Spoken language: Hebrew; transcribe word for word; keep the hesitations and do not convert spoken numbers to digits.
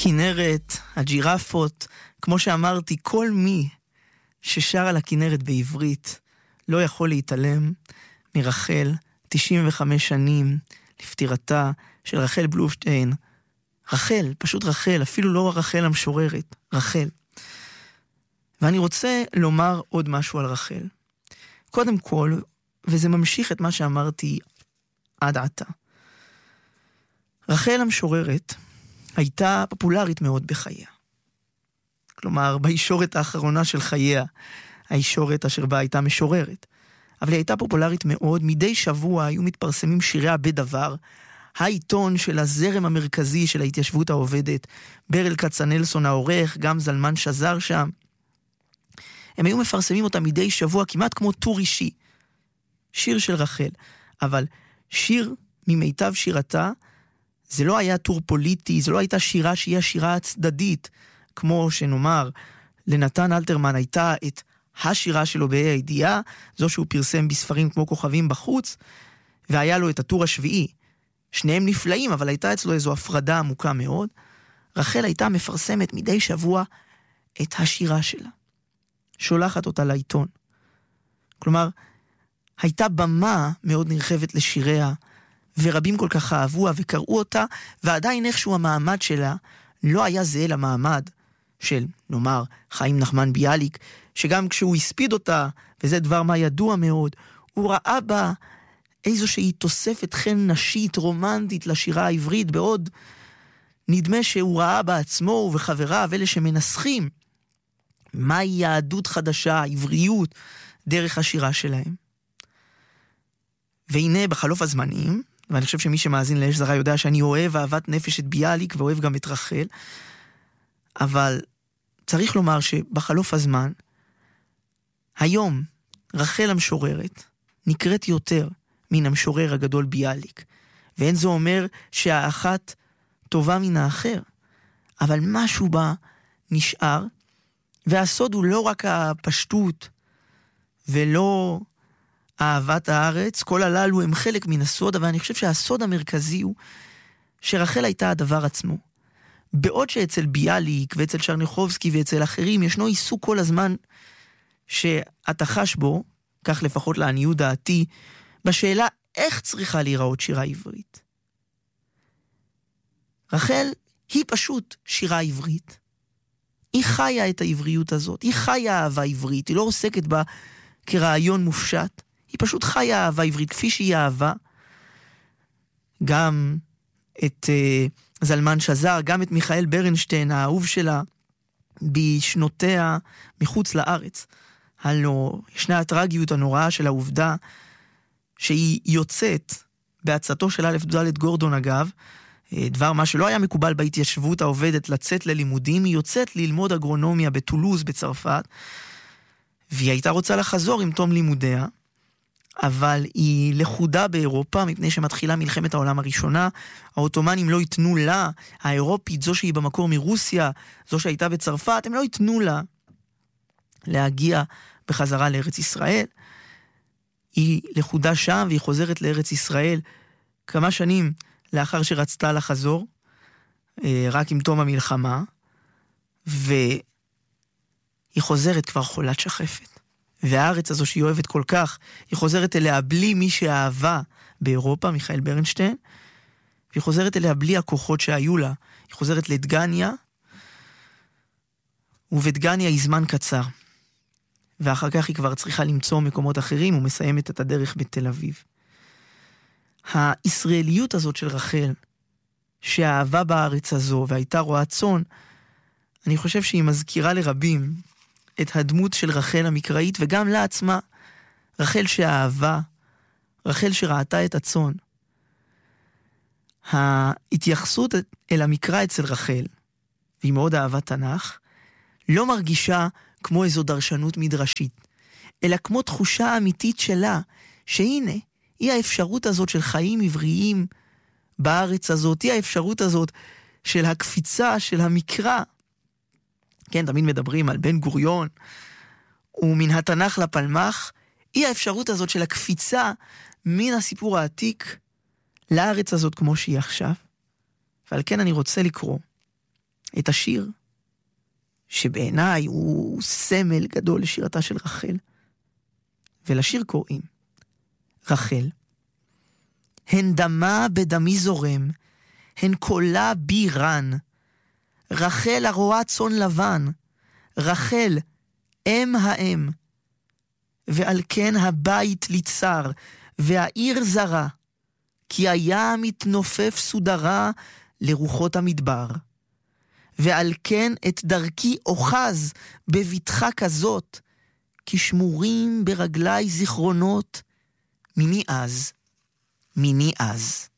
הכינרת, הג'ירפות, כמו שאמרתי, כל מי ששר על הכינרת בעברית לא יכול להתעלם מרחל, תשעים וחמש שנים לפטירתה של רחל בלובשטיין. רחל, פשוט רחל, אפילו לא רחל המשוררת, רחל. ואני רוצה לומר עוד משהו על רחל. קודם כל, וזה ממשיך את מה שאמרתי עד עתה. רחל המשוררת הייתה פופולרית מאוד בחייה. כלומר, בישורת האחרונה של חייה, הישורת אשר בה הייתה משוררת. אבל היא הייתה פופולרית מאוד, מדי שבוע היו מתפרסמים שיריה בדבר, העיתון של הזרם המרכזי של ההתיישבות העובדת, ברל כצנלסון העורך, גם זלמן שזר שם. הם היו מפרסמים אותה מדי שבוע, כמעט כמו טור אישי. שיר של רחל. אבל שיר ממיטב שירתה, זה לא היה טור פוליטי, זה לא הייתה שירה שהיא השירה הצדדית, כמו שנאמר, לנתן אלתרמן הייתה את השירה שלו בה"א הידיעה, זו שהוא פרסם בספרים כמו כוכבים בחוץ, והיה לו את הטור השביעי. שניהם נפלאים, אבל הייתה אצלו איזו הפרדה עמוקה מאוד. רחל הייתה מפרסמת מדי שבוע את השירה שלה. שולחת אותה לעיתון. כלומר, הייתה במה מאוד נרחבת לשיריה, ורבים כל כך אהבוה וקראו אותה, ועדיין איכשהו המעמד שלה לא היה זהה למעמד של, נאמר, חיים נחמן ביאליק, שגם כשהוא הספיד אותה, וזה דבר מה ידוע מאוד, הוא ראה בה איזושהי תוספת חן נשית רומנטית לשירה העברית, בעוד נדמה שהוא ראה בעצמו ובחבריו, אלה שמנסחים מהי יהדות חדשה, עבריות, דרך השירה שלהם. והנה בחלוף הזמנים, ואני חושב שמי שמאזין לאש זרה יודע שאני אוהב אהבת נפש את ביאליק, ואוהב גם את רחל, אבל צריך לומר שבחלוף הזמן, היום רחל המשוררת נקראת יותר מן המשורר הגדול ביאליק, ואין זו אומר שהאחת טובה מן האחר, אבל משהו בה נשאר, והסוד הוא לא רק הפשטות ולא אהבת הארץ, כל הללו הם חלק מן הסוד, אבל אני חושב שהסוד המרכזי הוא שרחל הייתה הדבר עצמו. בעוד שאצל ביאליק ואצל צ'רניחובסקי ואצל אחרים ישנו עיסוק כל הזמן שאתה חש בו, כך לפחות לעניות דעתי, בשאלה איך צריכה להיראות שירה עברית. רחל היא פשוט שירה עברית. היא חיה את העבריות הזאת, היא חיה אהבה עברית, היא לא עוסקת בה כרעיון מופשט, היא פשוט חיה אהבה עברית, כפי שהיא אהבה גם את uh, זלמן שזר, גם את מיכאל ברנשטיין, האהוב שלה, בשנותיה מחוץ לארץ. הלא, ישנה הטרגיות הנוראה של העובדה שהיא יוצאת בהצעתו של א' ד' גורדון אגב, דבר מה שלא היה מקובל בהתיישבות העובדת לצאת ללימודים, היא יוצאת ללמוד אגרונומיה בטולוז בצרפת, והיא הייתה רוצה לחזור עם תום לימודיה, אבל היא לחודה באירופה, מפני שמתחילה מלחמת העולם הראשונה, האוטומנים לא ייתנו לה, האירופית, זו שהיא במקור מרוסיה, זו שהייתה בצרפת, הם לא ייתנו לה להגיע בחזרה לארץ ישראל. היא לחודה שם, והיא חוזרת לארץ ישראל כמה שנים לאחר שרצתה לחזור, רק עם תום המלחמה, והיא חוזרת כבר חולת שחפת. והארץ הזו שהיא אוהבת כל כך, היא חוזרת אליה בלי מי שאהבה באירופה, מיכאל ברנשטיין, והיא חוזרת אליה בלי הכוחות שהיו לה. היא חוזרת לדגניה, ובדגניה היא זמן קצר. ואחר כך היא כבר צריכה למצוא מקומות אחרים, ומסיימת את הדרך בתל אביב. הישראליות הזאת של רחל, שהאהבה בארץ הזו, והייתה רועה צאן, אני חושב שהיא מזכירה לרבים את הדמות של רחל המקראית, וגם לה עצמה, רחל שהאהבה, רחל שראתה את הצאן. ההתייחסות אל המקרא אצל רחל, והיא מאוד אהבה תנ"ך, לא מרגישה כמו איזו דרשנות מדרשית, אלא כמו תחושה אמיתית שלה, שהנה, היא האפשרות הזאת של חיים עבריים בארץ הזאת, היא האפשרות הזאת של הקפיצה של המקרא. כן, תמיד מדברים על בן גוריון, ומן התנ"ך לפלמ"ח, היא האפשרות הזאת של הקפיצה מן הסיפור העתיק לארץ הזאת כמו שהיא עכשיו. ועל כן אני רוצה לקרוא את השיר, שבעיניי הוא סמל גדול לשירתה של רחל. ולשיר קוראים רחל. הן דמה בדמי זורם, הן קולה בי רן. רחל הרואה צאן לבן, רחל אם האם. ועל כן הבית ליצר, והעיר זרה, כי היה מתנופף סודרה לרוחות המדבר. ועל כן את דרכי אוחז בביטחה כזאת, כי שמורים ברגלי זיכרונות, מיני אז, מיני אז.